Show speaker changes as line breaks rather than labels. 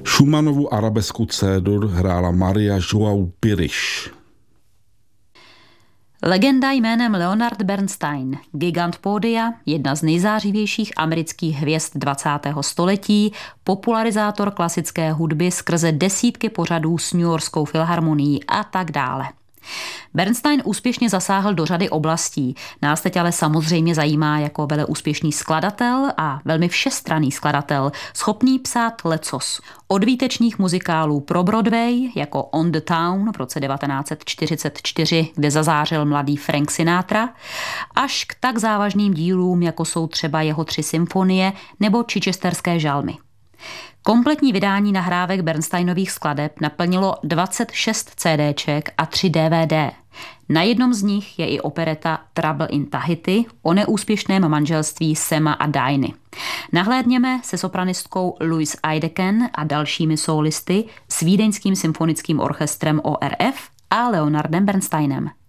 Schumannovu arabesku C-dur hrála Maria João Pires.
Legenda jménem Leonard Bernstein, gigant pódia, jedna z nejzářivějších amerických hvězd 20. století, popularizátor klasické hudby skrze desítky pořadů s New Yorkskou filharmonií a tak dále. Bernstein úspěšně zasáhl do řady oblastí. Nás teď ale samozřejmě zajímá jako veleúspěšný skladatel a velmi všestranný skladatel, schopný psát lecos. Od výtečných muzikálů pro Broadway, jako On the Town v roce 1944, kde zazářil mladý Frank Sinatra, až k tak závažným dílům, jako jsou třeba jeho 3 symfonie nebo Chichesterské žalmy. Kompletní vydání nahrávek Bernsteinových skladeb naplnilo 26 CDček a 3 DVD. Na jednom z nich je i opereta Trouble in Tahiti o neúspěšném manželství Sama a Diney. Nahlédněme se sopranistkou Louise Eideken a dalšími sólisty s Vídeňským symfonickým orchestrem ORF a Leonardem Bernsteinem.